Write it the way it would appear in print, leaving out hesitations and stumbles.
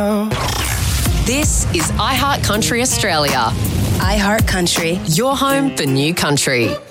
This is iHeart Country Australia. iHeart Country. Your home for new country.